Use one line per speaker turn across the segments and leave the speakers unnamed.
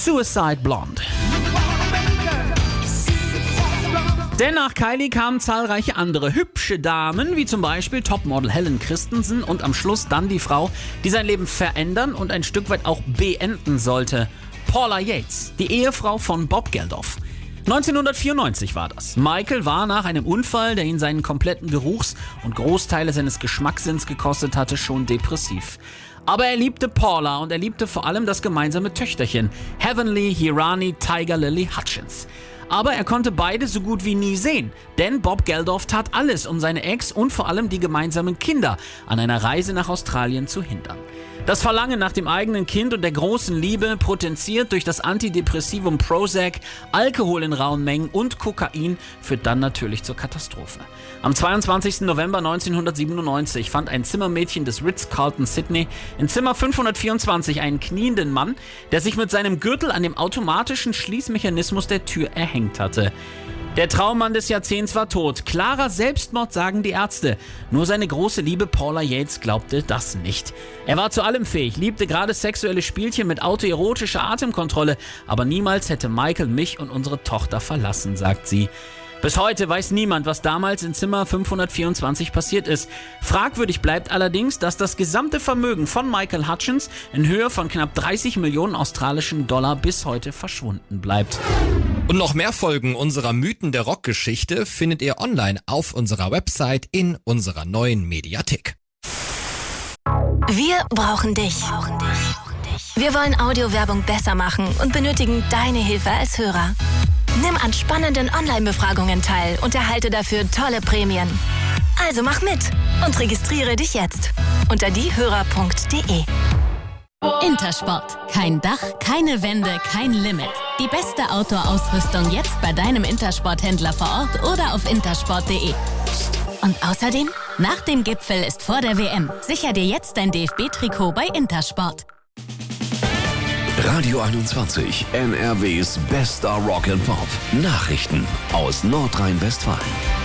Suicide Blonde. Denn nach Kylie kamen zahlreiche andere hübsche Damen, wie zum Beispiel Topmodel Helen Christensen und am Schluss dann die Frau, die sein Leben verändern und ein Stück weit auch beenden sollte. Paula Yates, die Ehefrau von Bob Geldof. 1994 war das. Michael war nach einem Unfall, der ihn seinen kompletten Geruchs- und Großteile seines Geschmackssinns gekostet hatte, schon depressiv. Aber er liebte Paula und er liebte vor allem das gemeinsame Töchterchen, Heavenly Hirani Tiger Lily Hutchins. Aber er konnte beide so gut wie nie sehen, denn Bob Geldof tat alles, um seine Ex und vor allem die gemeinsamen Kinder an einer Reise nach Australien zu hindern. Das Verlangen nach dem eigenen Kind und der großen Liebe, potenziert durch das Antidepressivum Prozac, Alkohol in rauen Mengen und Kokain, führt dann natürlich zur Katastrophe. Am 22. November 1997 fand ein Zimmermädchen des Ritz-Carlton Sydney in Zimmer 524 einen knienden Mann, der sich mit seinem Gürtel an dem automatischen Schließmechanismus der Tür erhängt hatte. Der Traummann des Jahrzehnts war tot. Klarer Selbstmord, sagen die Ärzte. Nur seine große Liebe Paula Yates glaubte das nicht. Er war zu allem fähig, liebte gerade sexuelle Spielchen mit autoerotischer Atemkontrolle, aber niemals hätte Michael mich und unsere Tochter verlassen, sagt sie. Bis heute weiß niemand, was damals in Zimmer 524 passiert ist. Fragwürdig bleibt allerdings, dass das gesamte Vermögen von Michael Hutchins in Höhe von knapp 30 Millionen australischen Dollar bis heute verschwunden bleibt.
Und noch mehr Folgen unserer Mythen der Rockgeschichte findet ihr online auf unserer Website in unserer neuen Mediathek.
Wir brauchen dich. Wir wollen Audiowerbung besser machen und benötigen deine Hilfe als Hörer. Nimm an spannenden Online-Befragungen teil und erhalte dafür tolle Prämien. Also mach mit und registriere dich jetzt unter diehörer.de.
Intersport. Kein Dach, keine Wände, kein Limit. Die beste Outdoor-Ausrüstung jetzt bei deinem Intersport-Händler vor Ort oder auf intersport.de. Und außerdem, nach dem Gipfel ist vor der WM. Sicher dir jetzt dein DFB-Trikot bei Intersport.
Radio 21, NRWs bester Rock and Pop. Nachrichten aus Nordrhein-Westfalen.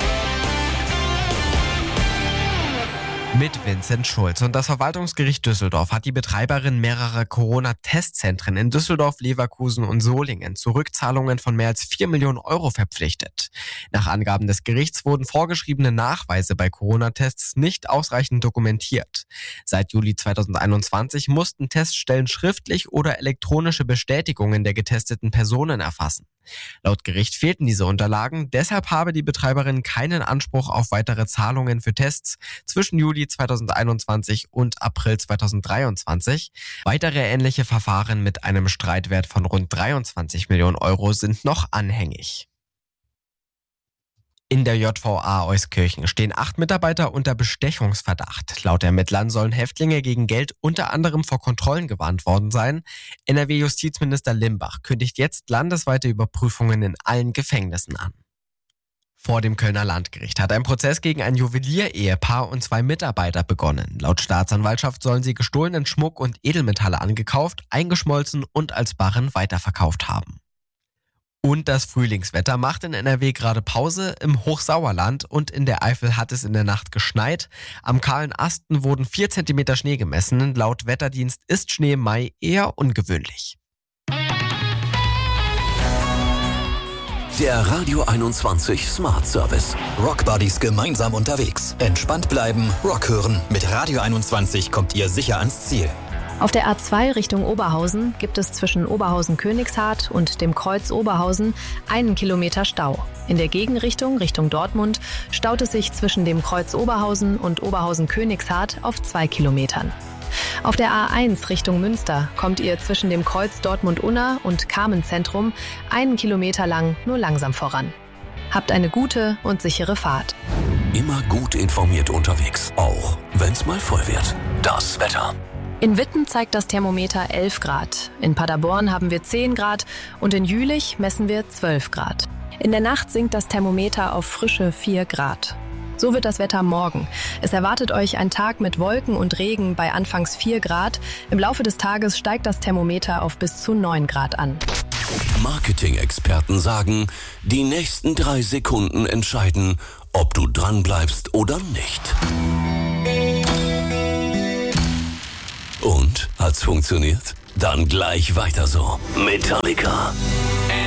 Mit Vincent Schulz. Und das Verwaltungsgericht Düsseldorf hat die Betreiberin mehrerer Corona-Testzentren in Düsseldorf, Leverkusen und Solingen zu Rückzahlungen von mehr als 4 Millionen Euro verpflichtet. Nach Angaben des Gerichts wurden vorgeschriebene Nachweise bei Corona-Tests nicht ausreichend dokumentiert. Seit Juli 2021 mussten Teststellen schriftlich oder elektronische Bestätigungen der getesteten Personen erfassen. Laut Gericht fehlten diese Unterlagen, deshalb habe die Betreiberin keinen Anspruch auf weitere Zahlungen für Tests zwischen Juli 2021 und April 2023. Weitere ähnliche Verfahren mit einem Streitwert von rund 23 Millionen Euro sind noch anhängig. In der JVA Euskirchen stehen 8 Mitarbeiter unter Bestechungsverdacht. Laut Ermittlern sollen Häftlinge gegen Geld unter anderem vor Kontrollen gewarnt worden sein. NRW-Justizminister Limbach kündigt jetzt landesweite Überprüfungen in allen Gefängnissen an. Vor dem Kölner Landgericht hat ein Prozess gegen ein Juwelier-Ehepaar und 2 Mitarbeiter begonnen. Laut Staatsanwaltschaft sollen sie gestohlenen Schmuck und Edelmetalle angekauft, eingeschmolzen und als Barren weiterverkauft haben. Und das Frühlingswetter macht in NRW gerade Pause. Im Hochsauerland und in der Eifel hat es in der Nacht geschneit. Am kahlen Asten wurden 4 Zentimeter Schnee gemessen. Laut Wetterdienst ist Schnee im Mai eher ungewöhnlich.
Der Radio 21 Smart Service.
Rock Buddies gemeinsam unterwegs. Entspannt bleiben, Rock hören. Mit Radio 21 kommt ihr sicher ans Ziel.
Auf der A2 Richtung Oberhausen gibt es zwischen Oberhausen-Königshardt und dem Kreuz Oberhausen 1 Kilometer Stau. In der Gegenrichtung Richtung Dortmund staut es sich zwischen dem Kreuz Oberhausen und Oberhausen-Königshardt auf 2 Kilometern. Auf der A1 Richtung Münster kommt ihr zwischen dem Kreuz Dortmund-Unna und Carmen-Zentrum 1 Kilometer lang nur langsam voran. Habt eine gute und sichere Fahrt.
Immer gut informiert unterwegs, auch wenn's mal voll wird. Das Wetter.
In Witten zeigt das Thermometer 11 Grad. In Paderborn haben wir 10 Grad und in Jülich messen wir 12 Grad. In der Nacht sinkt das Thermometer auf frische 4 Grad. So wird das Wetter morgen. Es erwartet euch ein Tag mit Wolken und Regen bei anfangs 4 Grad. Im Laufe des Tages steigt das Thermometer auf bis zu 9 Grad an.
Marketing-Experten sagen, die nächsten 3 Sekunden entscheiden, ob du dranbleibst oder nicht. Und? Hat's funktioniert? Dann gleich weiter so. Metallica.